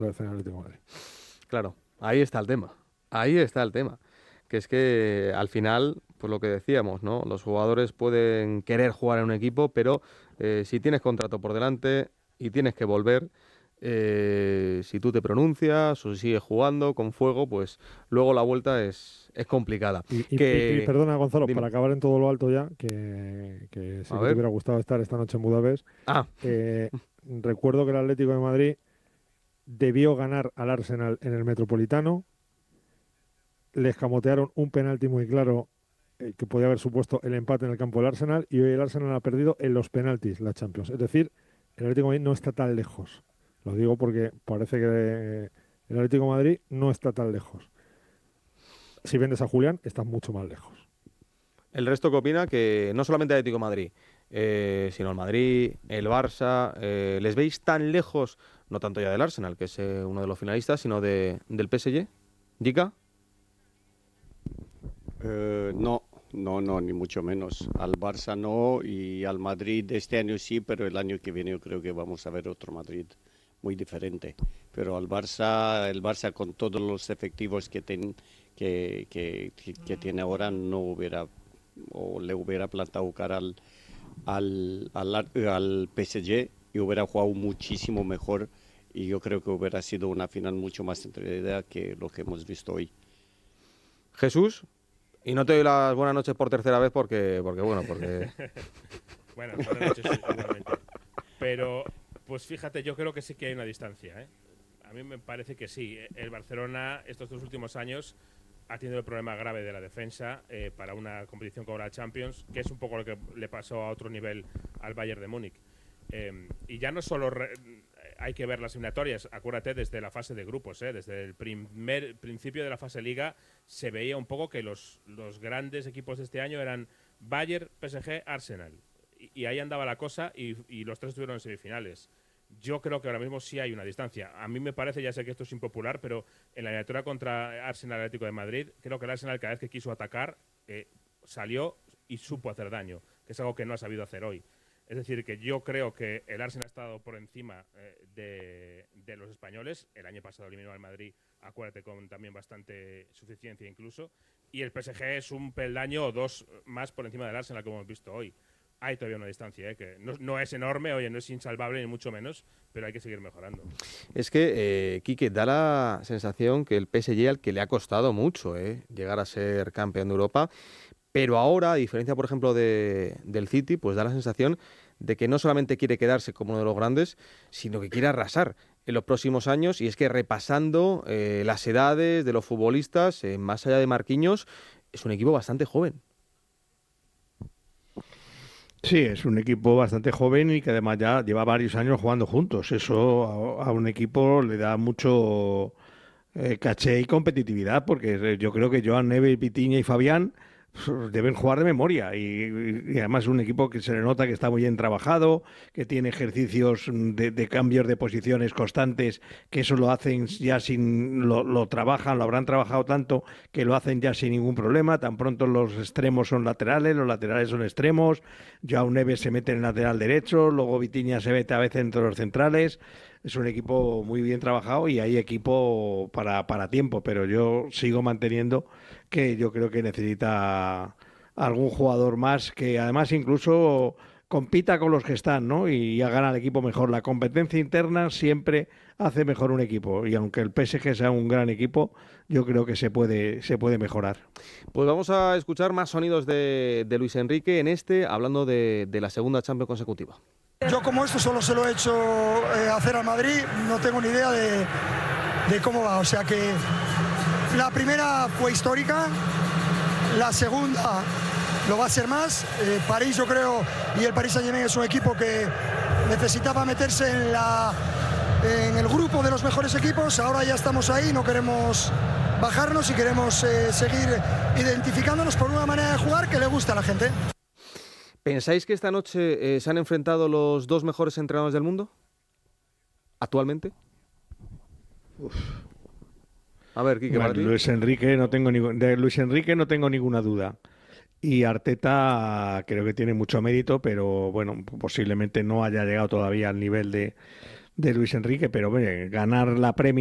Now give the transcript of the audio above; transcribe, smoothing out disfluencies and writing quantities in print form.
lo hace el Atlético de Madrid. Claro, ahí está el tema. Ahí está el tema. Que es que al final, pues lo que decíamos, ¿no? Los jugadores pueden querer jugar en un equipo, pero si tienes contrato por delante y tienes que volver, si tú te pronuncias o si sigues jugando con fuego, pues luego la vuelta es complicada. Y Que, perdona, Gonzalo, para dime, acabar en todo lo alto ya, que sé a que te ver. hubiera gustado estar esta noche en Budapest. Ah, eh, Recuerdo que el Atlético de Madrid debió ganar al Arsenal en el Metropolitano. Le escamotearon un penalti muy claro que podía haber supuesto el empate en el campo del Arsenal, y hoy el Arsenal ha perdido en los penaltis la Champions. Es decir, el Atlético de Madrid no está tan lejos. Lo digo porque parece que el Atlético de Madrid no está tan lejos. Si vendes a Julián, está mucho más lejos. el resto que opina que no solamente Atlético de Madrid, sino el Madrid, el Barça, ¿les veis tan lejos, no tanto ya del Arsenal, que es uno de los finalistas, sino del PSG? ¿Dica? No, no, ni mucho menos. Al Barça no y al Madrid este año sí, pero el año que viene yo creo que vamos a ver otro Madrid muy diferente. Pero al Barça, el Barça con todos los efectivos que tiene ahora no hubiera o le hubiera plantado cara al PSG y hubiera jugado muchísimo mejor y yo creo que hubiera sido una final mucho más entretenida que lo que hemos visto hoy. Jesús, y no te doy las buenas noches por tercera vez porque Bueno, buenas noches igualmente. Pero, pues fíjate, yo creo que sí que hay una distancia, ¿eh? A mí me parece que sí. El Barcelona estos 2 últimos años ha tenido el problema grave de la defensa para una competición como la Champions, que es un poco lo que le pasó a otro nivel al Bayern de Múnich. Y ya no solo hay que ver las eliminatorias, acuérdate desde la fase de grupos, desde el primer principio de la fase Liga se veía un poco que los grandes equipos de este año eran Bayern, PSG, Arsenal. Y ahí andaba la cosa y los tres estuvieron en semifinales. Yo creo que ahora mismo sí hay una distancia. A mí me parece, ya sé que esto es impopular, pero en la eliminatoria contra Arsenal Atlético de Madrid, creo que el Arsenal cada vez que quiso atacar salió y supo hacer daño, que es algo que no ha sabido hacer hoy. Es decir, que yo creo que el Arsenal ha estado por encima de los españoles. El año pasado eliminó al Madrid, acuérdate, con también bastante suficiencia incluso. Y el PSG es un peldaño o dos más por encima del Arsenal, como hemos visto hoy. Hay todavía una distancia, que no es enorme, oye, no es insalvable ni mucho menos, pero hay que seguir mejorando. es que, Quique, da la sensación que el PSG al que le ha costado mucho llegar a ser campeón de Europa, pero ahora, a diferencia, por ejemplo, del City, pues da la sensación de que no solamente quiere quedarse como uno de los grandes, sino que quiere arrasar en los próximos años. Y es que repasando las edades de los futbolistas, más allá de Marquinhos, es un equipo bastante joven. Sí, es un equipo bastante joven y que además ya lleva varios años jugando juntos. Eso a un equipo le da mucho caché y competitividad, porque yo creo que Joan Neves, Vitinha y Fabián deben jugar de memoria y además es un equipo que se le nota que está muy bien trabajado, que tiene ejercicios de cambios de posiciones constantes, que eso lo hacen ya lo trabajan, lo habrán trabajado tanto que lo hacen ya sin ningún problema. Tan pronto los extremos son laterales, los laterales son extremos, Joao Neves se mete en el lateral derecho, luego Vitinha se mete a veces entre los centrales. Es un equipo muy bien trabajado y hay equipo para tiempo, pero yo sigo manteniendo que yo creo que necesita algún jugador más que además incluso compita con los que están, ¿no? Y hagan al equipo mejor. La competencia interna siempre hace mejor un equipo y aunque el PSG sea un gran equipo, yo creo que se puede mejorar. Pues vamos a escuchar más sonidos de Luis Enrique en hablando de la segunda Champions consecutiva. Yo como esto solo se lo he hecho hacer al Madrid, no tengo ni idea de cómo va. O sea que la primera fue histórica, la segunda lo va a ser más. París yo creo, y el Paris Saint-Germain es un equipo que necesitaba meterse en el grupo de los mejores equipos. Ahora ya estamos ahí, no queremos bajarnos y queremos seguir identificándonos por una manera de jugar que le gusta a la gente. ¿Pensáis que esta noche se han enfrentado los dos mejores entrenadores del mundo? ¿Actualmente? Uf. A ver, Quique, Bueno, de Luis Enrique no tengo ninguna duda. Y Arteta creo que tiene mucho mérito, pero bueno, posiblemente no haya llegado todavía al nivel de de Luis Enrique, pero ganar la Premier